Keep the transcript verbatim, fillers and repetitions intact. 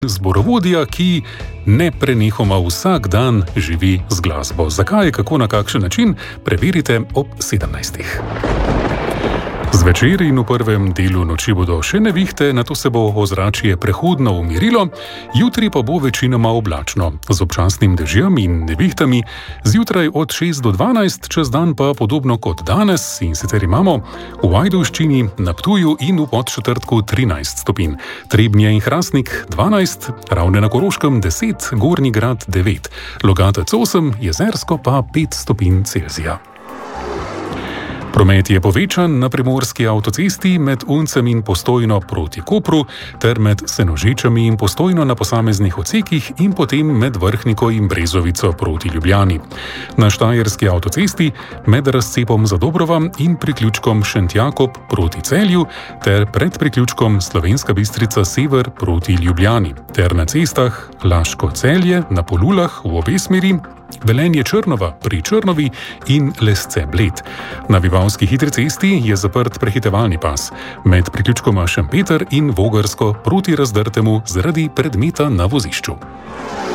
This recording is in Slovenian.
Zborovodja, ki neprenehoma vsak dan živi z glasbo. Zakaj, kako, na kakšen način, preverite ob sedemnajstih. Zvečer in v prvem delu noči bodo še nevihte, nato se bo ozračje prehodno umirilo, jutri pa bo večinoma oblačno, z občasnim dežjem in nevihtami, zjutraj od šest do dvanajst, čez dan pa podobno kot danes, in sicer imamo v Ajdovščini, na Ptuju in v Podčetrtku trinajst stopinj, Trebnje in Hrastnik dvanajst, Ravne na Koroškem deset, Gornji Grad devet, Logatec osem, Jezersko pa pet stopinj Celzija. Promet je povečan na primorski avtocesti med Uncem in Postojno proti Kopru ter med Senožečami in Postojno na posameznih odsekih in potem med Vrhniko in Brezovico proti Ljubljani. Na štajerski avtocesti med razcepom Zadobrova in priključkom Šentjakob proti Celju ter pred priključkom Slovenska Bistrica sever proti Ljubljani ter na cestah Laško-Celje na Polulah v obe smeri, Velenje Črnova pri Črnovi in Lesce-Bled. Na Vipavski hitri cesti je zaprt prehitevalni pas med priključkoma Šempeter in Vogrsko proti Razdrtemu zaradi predmeta na vozišču.